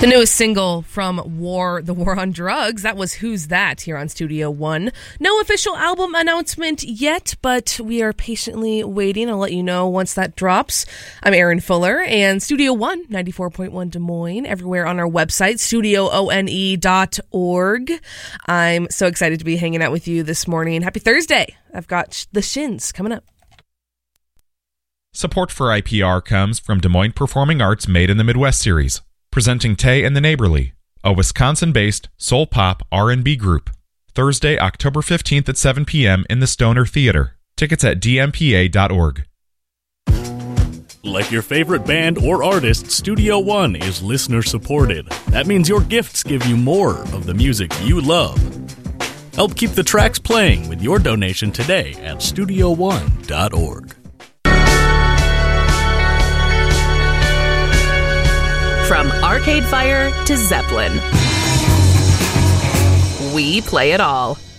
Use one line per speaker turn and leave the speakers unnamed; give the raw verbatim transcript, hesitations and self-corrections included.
The newest single from War, the War on Drugs, that was Who's That here on Studio One. No official album announcement yet, but we are patiently waiting. I'll let you know once that drops. I'm Erin Fuller, and Studio One, ninety-four point one Des Moines, everywhere on our website, studio one dot org. I'm so excited to be hanging out with you this morning. Happy Thursday. I've got the Shins coming up.
Support for I P R comes from Des Moines Performing Arts Made in the Midwest series, presenting Tay and the Neighborly, a Wisconsin-based soul pop R and B group. Thursday, October fifteenth at seven p.m. in the Stoner Theater. Tickets at d m p a dot org.
Like your favorite band or artist, Studio One is listener-supported. That means your gifts give you more of the music you love. Help keep the tracks playing with your donation today at studio one dot org.
From Arcade Fire to Zeppelin, we play it all.